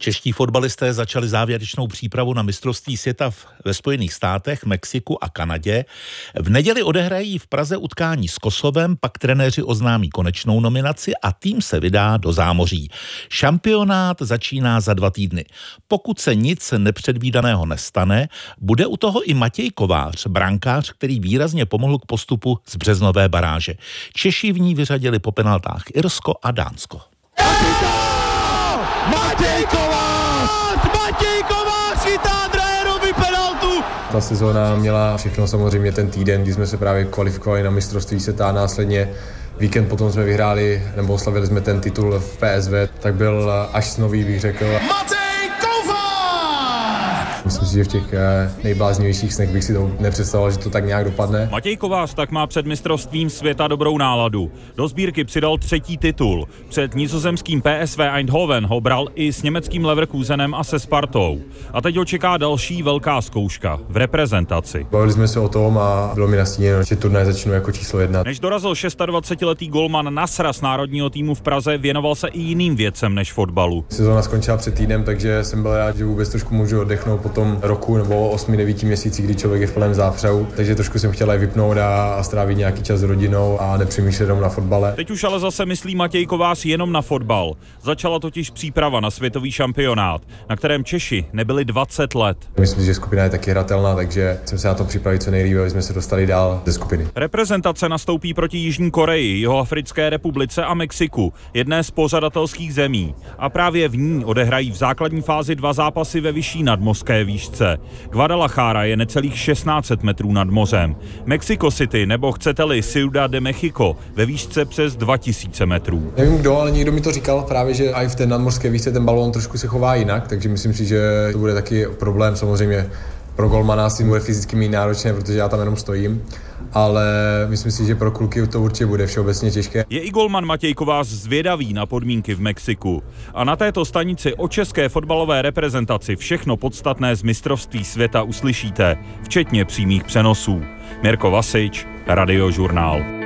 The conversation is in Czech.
Čeští fotbalisté začali závěrečnou přípravu na mistrovství světa ve Spojených státech, Mexiku a Kanadě. V neděli odehrají v Praze utkání s Kosovem, pak trenéři oznámí konečnou nominaci a tým se vydá do zámoří. Šampionát začíná za 2 týdny. Pokud se nic nepředvídaného nestane, bude u toho i Matěj Kovář, brankář, který výrazně pomohl k postupu z březnové baráže. Češi v ní vyřadili po penaltách Irsko a Dánsko. Matěj Kovář chytá Drejerovi penaltu. Ta sezóna měla všechno, samozřejmě ten týden, kdy jsme se právě kvalifikovali na mistrovství světa a následně víkend potom jsme vyhráli, nebo oslavili jsme ten titul v PSV, tak byl až snový, bych řekl. Matěj Kovář! Myslím si, že v těch nejbláznivějších snech bych si to nepředstavoval, že to tak nějak dopadne. Matěj Kovář tak má před mistrovstvím světa dobrou náladu. Do sbírky přidal 3. titul. Před nizozemským PSV Eindhoven ho bral i s německým Leverkusenem a se Spartou. A teď ho čeká další velká zkouška v reprezentaci. Bavili jsme se o tom a bylo mi nastíněno, že turnaj začnu jako číslo 1. Než dorazil 26letý golman Nasra z národního týmu v Praze, věnoval se i jiným věcem než fotbalu. Sezóna skončila před týdnem, takže jsem byl rád, že vůbec trošku můžu oddechnout po tom roku nebo 8-9 měsících, kdy člověk je v plném zápřehu. Takže trošku jsem chtěl vypnout a strávit nějaký čas s rodinou a nepřemýšlet jenom na fotbale. Teď už ale zase myslí Matěj Kovář jenom na fotbal. Začala totiž příprava na světový šampionát, na kterém Češi nebyli 20 let. Myslím si, že skupina je taky hratelná, takže jsem se na tom připravit co nejlíp, aby jsme se dostali dál ze skupiny. Reprezentace nastoupí proti Jižní Koreji, Jihoafrické republice a Mexiku, jedné z pořadatelských zemí. A právě v ní odehrají v základní fázi 2 zápasy ve vyšší nadmořské výšce. Guadalajara je necelých 1600 metrů nad mořem. Mexico City, nebo chcete-li Ciudad de México, ve výšce přes 2000 metrů. Nevím kdo, ale někdo mi to říkal právě, že i v té nadmořské výšce ten balón trošku se chová jinak, takže myslím si, že to bude taky problém samozřejmě. Pro golmana si bude fyzicky mít náročné, protože já tam jenom stojím, ale myslím si, že pro kluky to určitě bude všeobecně těžké. Je i golman Matěj Kovář zvědavý na podmínky v Mexiku. A na této stanici o české fotbalové reprezentaci všechno podstatné z mistrovství světa uslyšíte, včetně přímých přenosů. Mirko Vasič, Radiožurnál.